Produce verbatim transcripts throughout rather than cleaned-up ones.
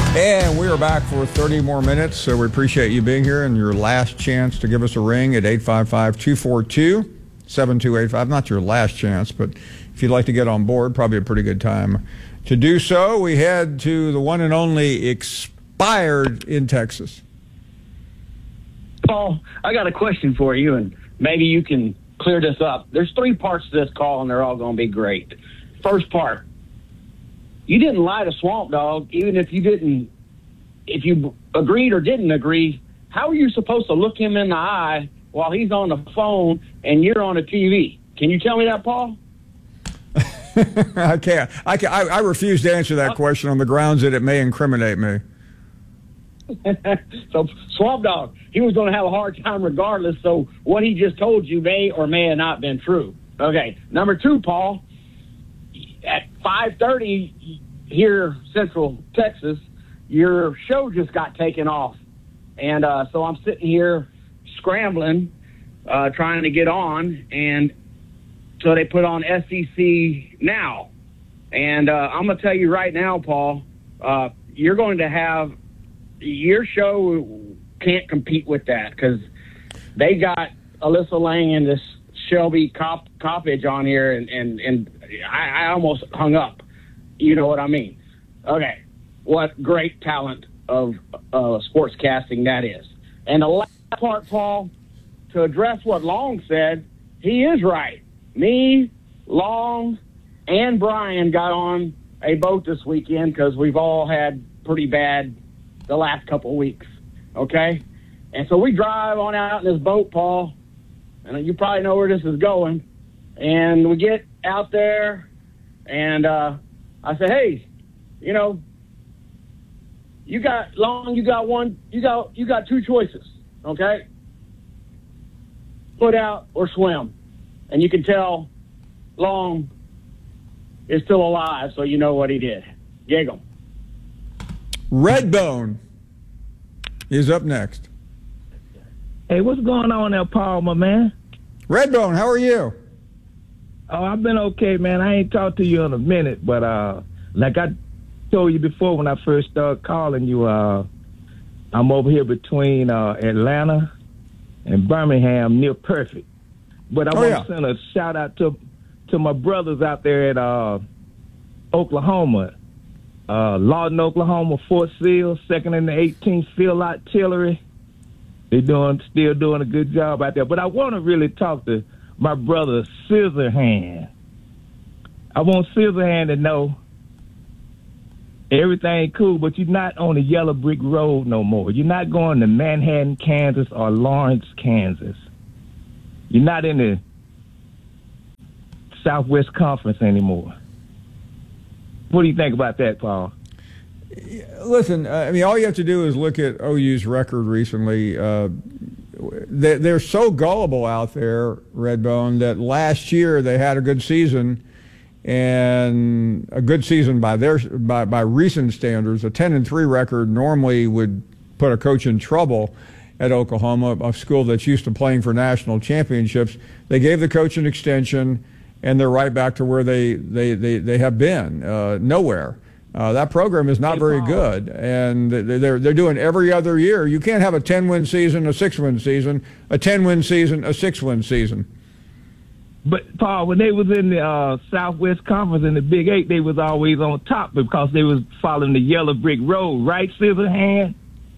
And we are back for thirty more minutes, so we appreciate you being here and your last chance to give us a ring at eight five five, two four two, seven two eight five. Not your last chance, but if you'd like to get on board, probably a pretty good time to do so. We head to the one and only Expired in Texas. Paul, I got a question for you, and maybe you can clear this up. There's three parts to this call, and they're all going to be great. First part, you didn't lie to Swamp Dog, even if you didn't, if you agreed or didn't agree. How are you supposed to look him in the eye while he's on the phone and you're on the T V? Can you tell me that, Paul? I can't. I, can't I, I refuse to answer that question on the grounds that it may incriminate me. So, Swamp Dog, he was going to have a hard time regardless, so what he just told you may or may have not been true. Okay, number two, Paul, at five thirty here, Central Texas, your show just got taken off. And uh, so I'm sitting here scrambling, uh, trying to get on, and so they put on S E C Now. And uh, I'm going to tell you right now, Paul, uh, you're going to have your show can't compete with that because they got Alyssa Lang and this Shelby Cop, Coppage on here, and, and, and I, I almost hung up. You know what I mean? Okay. What great talent of uh, sportscasting that is. And the last part, Paul, to address what Long said, he is right. Me, Long, and Brian got on a boat this weekend because we've all had pretty bad the last couple of weeks, okay? And so we drive on out in this boat, Paul, and you probably know where this is going. And we get out there, and uh, I say, hey, you know, you got Long, you got one, you got you got two choices, okay? Put out or swim. And you can tell Long is still alive, so you know what he did. Giggle. Redbone is up next. Hey, what's going on there, Paul, my man? Redbone, how are you? Oh, I've been okay, man. I ain't talked to you in a minute, but uh, like I told you before when I first started calling you, uh, I'm over here between uh, Atlanta and Birmingham, near perfect. But I oh, want yeah. to send a shout out to to my brothers out there at uh, Oklahoma. Uh, Lawton, Oklahoma, Fort Sill, second and the eighteenth Field Artillery. They're doing, still doing a good job out there. But I want to really talk to my brother Scissorhand. I want Scissorhand to know everything cool, but you're not on the yellow brick road no more. You're not going to Manhattan, Kansas, or Lawrence, Kansas. You're not in the Southwest Conference anymore. What do you think about that, Paul? Listen, I mean, all you have to do is look at O U's record recently. Uh, they, they're so gullible out there, Redbone, that last year they had a good season, and a good season by their by, by recent standards. A ten and three record normally would put a coach in trouble at Oklahoma, a school that's used to playing for national championships. They gave the coach an extension, and they're right back to where they, they, they, they have been, uh, nowhere. Uh, that program is not very good, and they're they're doing every other year. You can't have a ten-win season, a six-win season, a ten-win season, a six-win season. But, Paul, when they was in the uh, Southwest Conference in the Big Eight, they was always on top because they was following the yellow brick road, right, Scissorhand?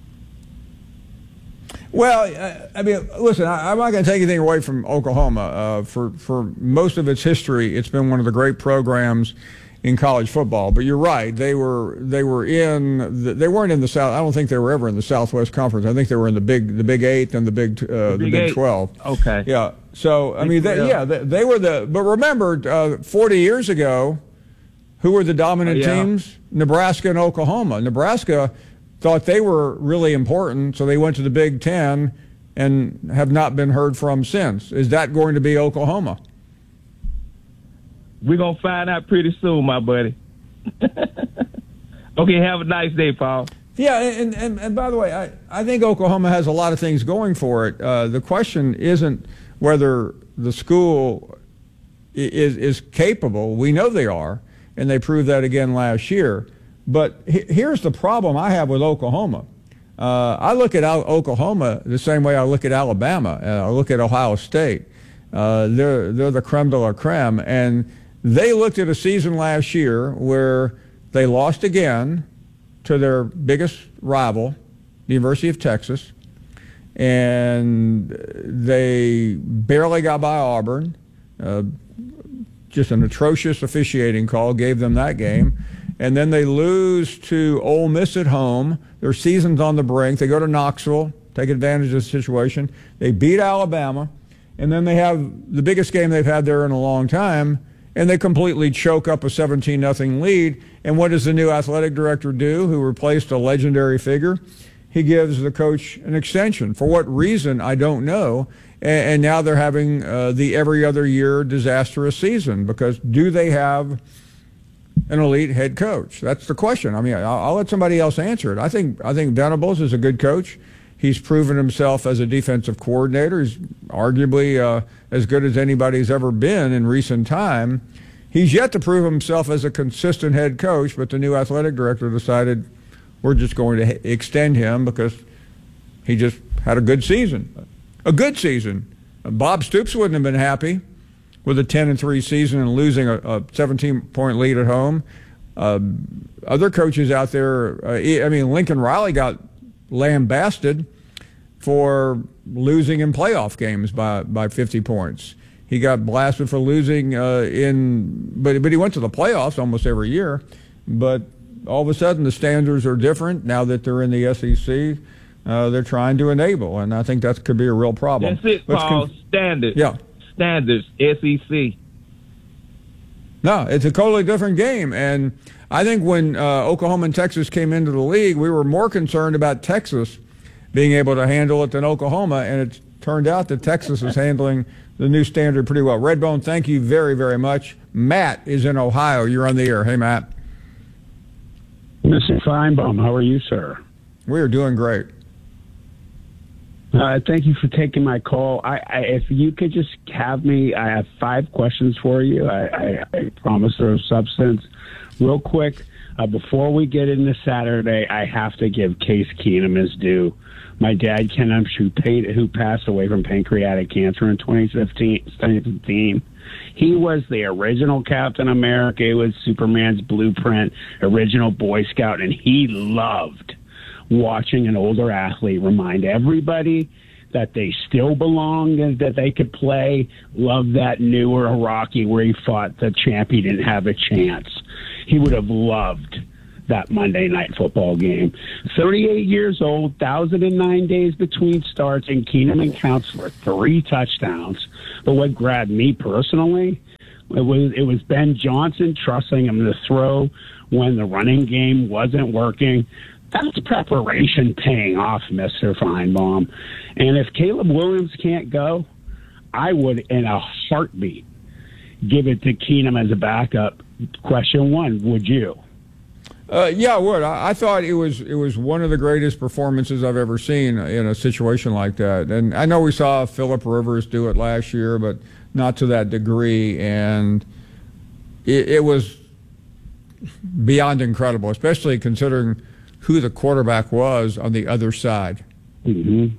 Well, I mean, listen, I'm not going to take anything away from Oklahoma. Uh, for, for most of its history, it's been one of the great programs in college football. But you're right; they were they were in the, they weren't in the South. I don't think they were ever in the Southwest Conference. I think they were in the Big the Big Eight and the Big uh, the Big, the Big Twelve. Okay. Yeah. So I mean, they, yeah, they, they were the. But remember, uh, forty years ago, who were the dominant oh, yeah. teams? Nebraska and Oklahoma. Nebraska thought they were really important, so they went to the Big Ten and have not been heard from since. Is that going to be Oklahoma? We're going to find out pretty soon, my buddy. Okay, have a nice day, Paul. Yeah, and, and, and by the way, I, I think Oklahoma has a lot of things going for it. Uh, the question isn't whether the school is, is capable. We know they are, and they proved that again last year. But he, here's the problem I have with Oklahoma. Uh, I look at Al- Oklahoma the same way I look at Alabama. Uh, I look at Ohio State. Uh, they're they're the creme de la creme, and they looked at a season last year where they lost again to their biggest rival, the University of Texas, and they barely got by Auburn. Uh, just an atrocious officiating call gave them that game. And then they lose to Ole Miss at home. Their season's on the brink. They go to Knoxville, take advantage of the situation. They beat Alabama, and then they have the biggest game they've had there in a long time, and they completely choke up a seventeen nothing lead. And what does the new athletic director do, who replaced a legendary figure? He gives the coach an extension. For what reason, I don't know. And, and now they're having uh, the every other year disastrous season, because do they have an elite head coach? That's the question. I mean, I'll, I'll let somebody else answer it. I think I think Venables is a good coach. He's proven himself as a defensive coordinator. He's arguably uh, as good as anybody's ever been in recent time. He's yet to prove himself as a consistent head coach, but the new athletic director decided we're just going to extend him because he just had a good season. A good season. Bob Stoops wouldn't have been happy with a ten and three season and losing a, a seventeen point lead at home. Uh, other coaches out there, uh, I mean, Lincoln Riley got lambasted for losing in playoff games by, by fifty points. He got blasted for losing uh, in, but but he went to the playoffs almost every year. But all of a sudden the standards are different now that they're in the S E C. Uh, they're trying to enable, and I think that could be a real problem. That's it, Let's Paul. con- Standards. Yeah. Standards. S E C. No, it's a totally different game. And I think when uh, Oklahoma and Texas came into the league, we were more concerned about Texas being able to handle it than Oklahoma, and it turned out that Texas is handling the new standard pretty well. Redbone, thank you very, very much. Matt is in Ohio. You're on the air. Hey, Matt. Mister Feinbaum, how are you, sir? We are doing great. Uh, thank you for taking my call. I, I, if you could just have me, I have five questions for you. I, I, I promise they're of substance. Real quick, uh, before we get into Saturday, I have to give Case Keenum his due. My dad, Ken Umsh, who, paid, who passed away from pancreatic cancer in twenty fifteen, he was the original Captain America. It was Superman's blueprint, original Boy Scout, and he loved watching an older athlete remind everybody that they still belonged and that they could play. Loved that newer Rocky where he fought the champ. He didn't have a chance. He would have loved that Monday Night Football game. thirty-eight years old, one thousand nine days between starts, and Keenum counts for three touchdowns. But what grabbed me personally, it was, it was Ben Johnson trusting him to throw when the running game wasn't working. That's preparation paying off, Mister Feinbaum. And if Caleb Williams can't go, I would, in a heartbeat, give it to Keenum as a backup. Question one, would you? Uh, yeah, I would. I, I thought it was it was one of the greatest performances I've ever seen in a situation like that. And I know we saw Phillip Rivers do it last year, but not to that degree. And it, it was beyond incredible, especially considering who the quarterback was on the other side. Mm-hmm.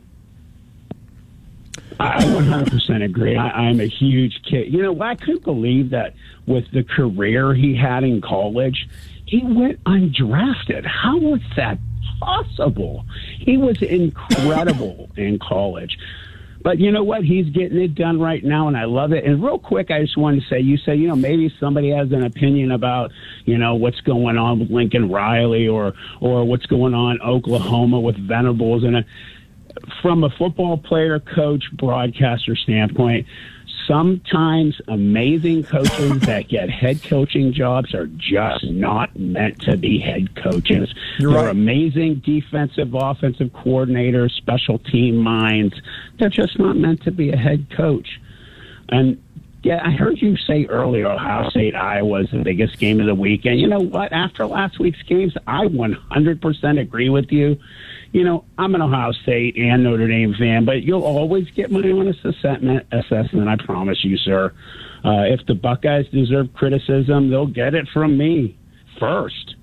I one hundred percent agree. I, I'm a huge kid. You know, I couldn't believe that with the career he had in college, he went undrafted. How was that possible? He was incredible in college. But you know what? He's getting it done right now, and I love it. And real quick, I just wanted to say, you say, you know, maybe somebody has an opinion about, you know, what's going on with Lincoln Riley or or what's going on in Oklahoma with Venables. And uh, from a football player, coach, broadcaster standpoint, sometimes amazing coaches that get head coaching jobs are just not meant to be head coaches. You're They're right. amazing defensive, offensive coordinators, special team minds. They're just not meant to be a head coach. And yeah, I heard you say earlier Ohio State, Iowa is the biggest game of the weekend. You know what? After last week's games, I one hundred percent agree with you. You know, I'm an Ohio State and Notre Dame fan, but you'll always get my honest assessment, assessment I promise you, sir. Uh, if the Buckeyes deserve criticism, they'll get it from me first.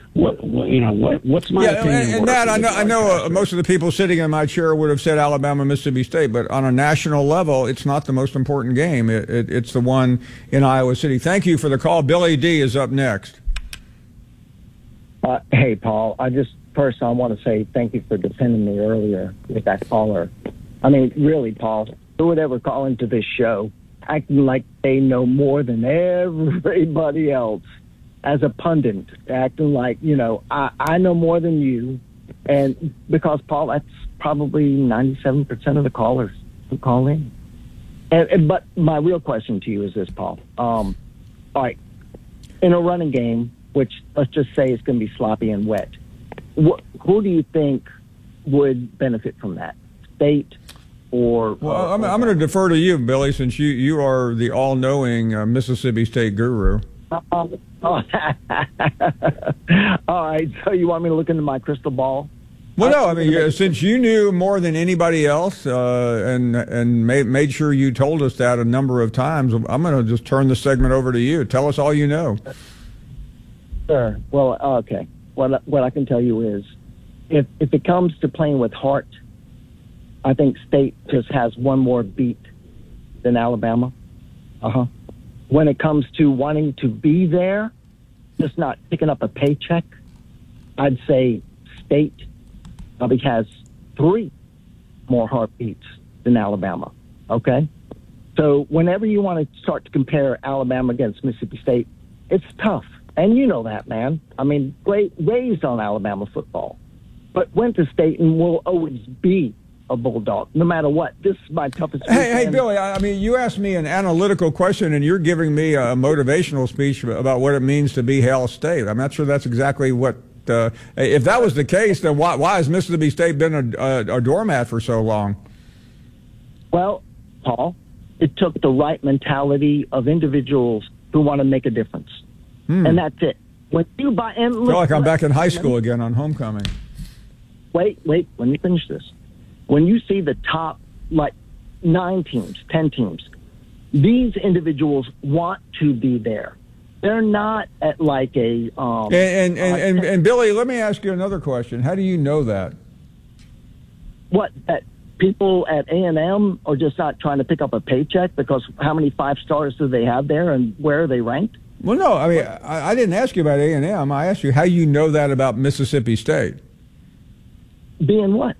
what, what you know what what's my yeah, opinion? and, and worth that as I a know. I know uh, broadcaster? most of the people sitting in my chair would have said Alabama, Mississippi State, but on a national level, it's not the most important game. It, it, it's the one in Iowa City. Thank you for the call. Billy D is up next. Uh, hey, Paul. I just first I want to say thank you for defending me earlier with that caller. I mean, really, Paul, who would ever call into this show acting like they know more than everybody else as a pundit, acting like, you know, I, I know more than you. And because, Paul, that's probably ninety-seven percent of the callers who call in. And, and But my real question to you is this, Paul. Um, all right, in a running game, which let's just say is going to be sloppy and wet, wh- who do you think would benefit from that? State or... Well, uh, I'm, I'm going to defer to you, Billy, since you, you are the all-knowing uh, Mississippi State guru. Um, oh, all right, so you want me to look into my crystal ball? Well, no, I mean, yeah, since you knew more than anybody else uh, and and made, made sure you told us that a number of times, I'm going to just turn the segment over to you. Tell us all you know. Sure. Well, okay. What what I can tell you is, if if it comes to playing with heart, I think State just has one more beat than Alabama. Uh huh. When it comes to wanting to be there, just not picking up a paycheck, I'd say State probably has three more heartbeats than Alabama. Okay? So whenever you want to start to compare Alabama against Mississippi State, it's tough. And you know that, man. I mean, great, raised on Alabama football, but went to State and will always be a Bulldog, no matter what. This is my toughest. Hey, hey, weekend. Billy, I I mean, you asked me an analytical question, and you're giving me a motivational speech about what it means to be Hail State. I'm not sure that's exactly what, uh, if that was the case, then why, why has Mississippi State been a, a, a doormat for so long? Well, Paul, it took the right mentality of individuals who want to make a difference. Hmm. And that's it. When you buy, and I feel like I'm back in high school again on homecoming. Wait, wait, let me finish this. When you see the top, like, nine teams, ten teams, these individuals want to be there. They're not at, like, a... Um, And, and, and, and, and Billy, let me ask you another question. How do you know that? What, that people at A and M are just not trying to pick up a paycheck because how many five stars do they have there and where are they ranked? Well, no, I mean, I, I didn't ask you about A and M. I asked you how you know that about Mississippi State. Being what?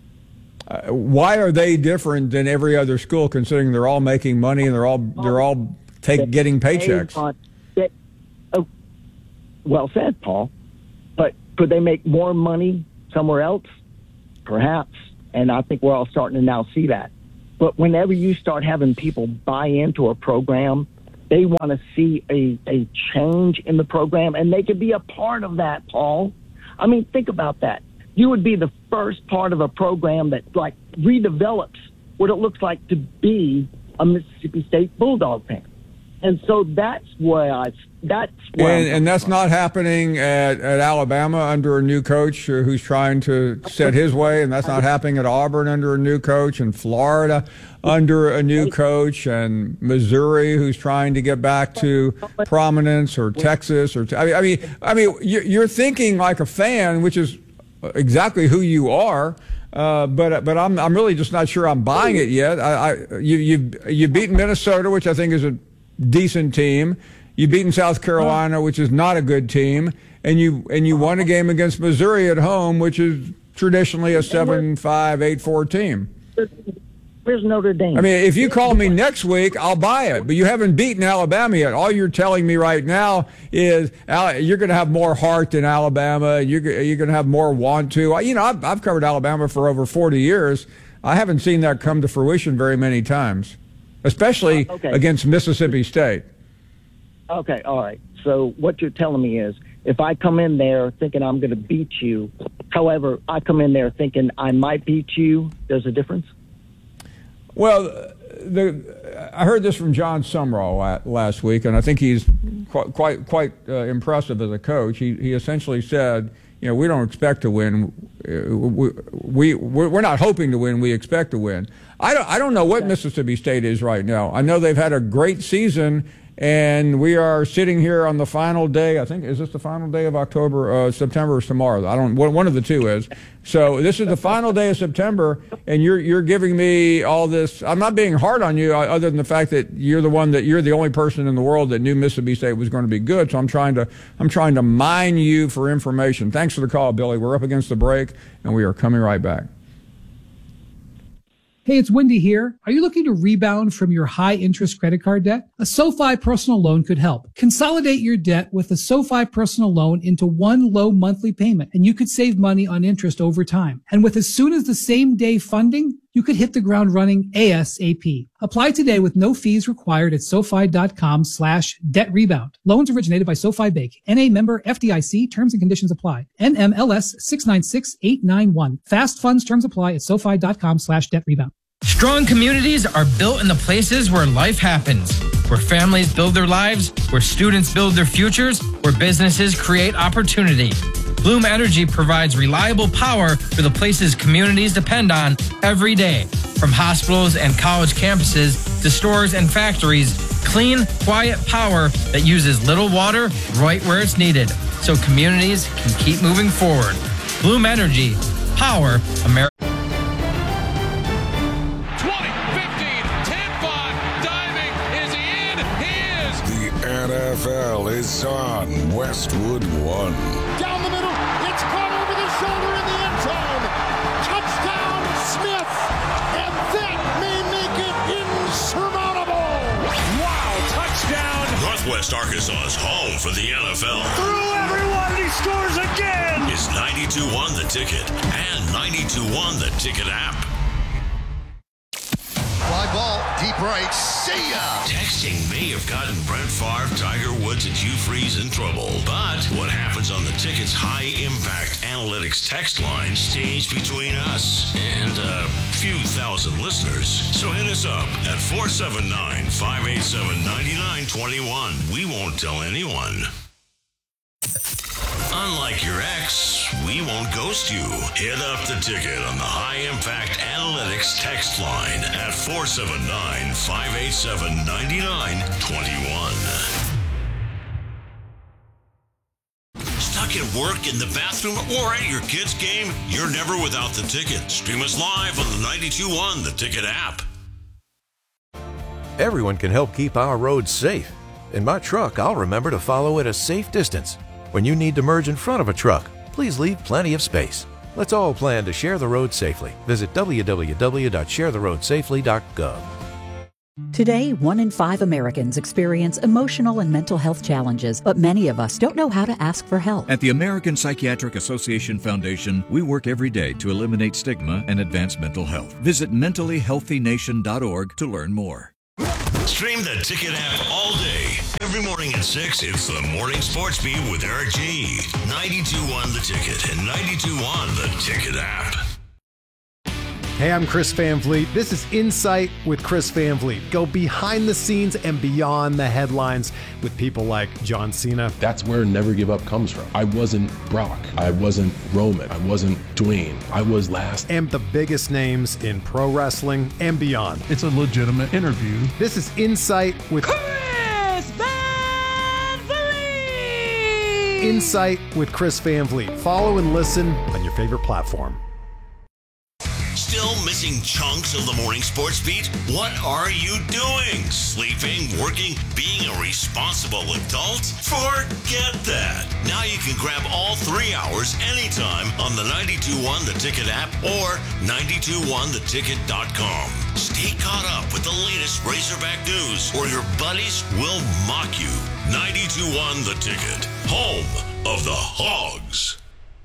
Uh, why are they different than every other school, considering they're all making money and they're all they're all take getting paychecks? On, they, oh, well said, Paul. But could they make more money somewhere else? Perhaps. And I think we're all starting to now see that. But whenever you start having people buy into a program, they want to see a, a change in the program, and they could be a part of that, Paul. I mean, think about that. You would be the first part of a program that, like, redevelops what it looks like to be a Mississippi State Bulldog fan. And so that's where I, that's where And, and that's not happening at, at Alabama under a new coach uh, who's trying to set his way, and that's not happening at Auburn under a new coach, and Florida under a new coach, and Missouri who's trying to get back to prominence, or Texas, or I mean, I mean, I mean, you're thinking like a fan, which is exactly who you are. Uh, but but I'm I'm really just not sure I'm buying it yet. I, I you you you've beaten Minnesota, which I think is a decent team. You've beaten South Carolina, which is not a good team, and you and you won a game against Missouri at home, which is traditionally a seven five, eight four team. Where's Notre Dame? I mean, if you call me next week, I'll buy it. But you haven't beaten Alabama yet. All you're telling me right now is you're going to have more heart than Alabama. You're you're going to have more want to. You know, I've, I've covered Alabama for over forty years. I haven't seen that come to fruition very many times, especially uh, okay. against Mississippi State. Okay, all right. So what you're telling me is, if I come in there thinking I'm going to beat you, however, I come in there thinking I might beat you, there's a difference? Well, the, I heard this from John Sumrall last week, and I think he's quite quite, quite uh, impressive as a coach. He he essentially said, you know, we don't expect to win. We, we we're not hoping to win. We expect to win. I don't I don't know what Mississippi State is right now. I know they've had a great season, And we are sitting here on the final day. I think, is this the final day of October, uh, September, or tomorrow? I don't. One of the two is. So this is the final day of September, and you're you're giving me all this. I'm not being hard on you, other than the fact that you're the one that you're the only person in the world that knew Mississippi State was going to be good. So I'm trying to I'm trying to mine you for information. Thanks for the call, Billy. We're up against the break, and we are coming right back. Hey, it's Wendy here. Are you looking to rebound from your high-interest credit card debt? A SoFi personal loan could help. Consolidate your debt with a SoFi personal loan into one low monthly payment, and you could save money on interest over time. And with as soon as the same day funding, you could hit the ground running ASAP. Apply today with no fees required at SoFi.com slash debt rebound. Loans originated by SoFi Bank. N A member F D I C. Terms and conditions apply. N M L S six nine six eight nine one. Fast funds terms apply at SoFi.com slash debt rebound. Strong communities are built in the places where life happens, where families build their lives, where students build their futures, where businesses create opportunity. Bloom Energy provides reliable power for the places communities depend on every day. From hospitals and college campuses to stores and factories, clean, quiet power that uses little water right where it's needed, so communities can keep moving forward. Bloom Energy, power America. N F L is on Westwood One. Down the middle, it's caught over the shoulder in the end zone. Touchdown, Smith, and that may make it insurmountable. Wow, touchdown. Northwest Arkansas's home for the N F L. Through everyone, and he scores again. Is ninety-two one The Ticket and ninety-two one The Ticket app. Fly ball, deep right, see ya! Texting may have gotten Brett Favre, Tiger Woods, and Hugh Freeze in trouble. But what happens on the Ticket's high-impact analytics text line stays between us and a few thousand listeners. So hit us up at four seven nine, five eight seven, nine nine two one. We won't tell anyone. Unlike your ex, we won't ghost you. Hit up the Ticket on the High Impact Analytics text line at four seven nine, five eight seven, nine nine two one. Stuck at work, in the bathroom, or at your kid's game? You're never without the Ticket. Stream us live on the ninety-two one The Ticket app. Everyone can help keep our roads safe. In my truck, I'll remember to follow at a safe distance. When you need to merge in front of a truck, please leave plenty of space. Let's all plan to share the road safely. Visit w w w dot share the road safely dot gov. Today, one in five Americans experience emotional and mental health challenges, but many of us don't know how to ask for help. At the American Psychiatric Association Foundation, we work every day to eliminate stigma and advance mental health. Visit mentally healthy nation dot org to learn more. Stream the Ticket app all day. Every morning at six, it's the Morning Sports Beat with Eric G. ninety-two one The Ticket and ninety-two one The Ticket app. Hey, I'm Chris Van Vliet. This is Insight with Chris Van Vliet. Go behind the scenes and beyond the headlines with people like John Cena. That's where Never Give Up comes from. I wasn't Brock. I wasn't Roman. I wasn't Dwayne. I was last. And the biggest names in pro wrestling and beyond. It's a legitimate interview. This is Insight with Chris Van Vliet! Insight with Chris Van Vliet. Follow and listen on your favorite platform. Still missing chunks of the Morning Sports Beat? What are you doing? Sleeping, working, being a responsible adult? Forget that. Now you can grab all three hours anytime on the ninety-two one The Ticket app or ninety-two one the ticket dot com. Stay caught up with the latest Razorback news or your buddies will mock you. ninety-two one The Ticket, home of the Hogs.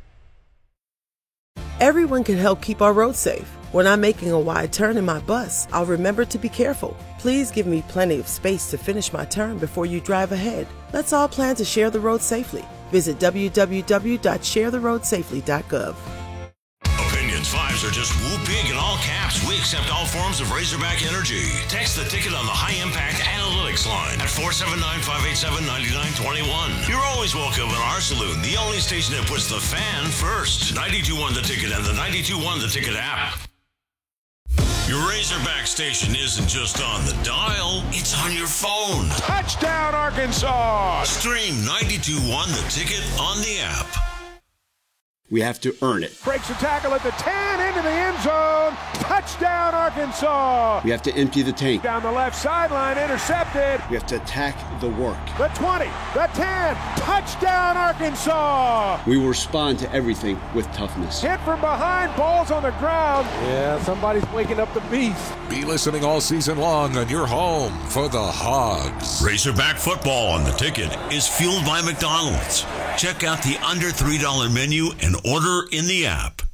Everyone can help keep our roads safe. When I'm making a wide turn in my bus, I'll remember to be careful. Please give me plenty of space to finish my turn before you drive ahead. Let's all plan to share the road safely. Visit w w w dot share the road safely dot gov. Opinions fives are just woo big in all caps. We accept all forms of Razorback energy. Text the Ticket on the High Impact Analytics line at four seven nine, five eight seven, nine nine two one. You're always welcome in our saloon, the only station that puts the fan first. ninety-two one The Ticket and the ninety-two one The Ticket app. Your Razorback Station isn't just on the dial, it's on your phone. Touchdown, Arkansas! Stream ninety-two point one The Ticket on the app. We have to earn it. Breaks a tackle at the ten, into the end zone. Touchdown, Arkansas! We have to empty the tank. Down the left sideline, intercepted. We have to attack the work. The twenty, the ten, touchdown, Arkansas! We will respond to everything with toughness. Hit from behind, balls on the ground. Yeah, somebody's waking up the beast. Be listening all season long on your home for the Hogs. Razorback football on The Ticket is fueled by McDonald's. Check out the under three dollar menu and order in the app.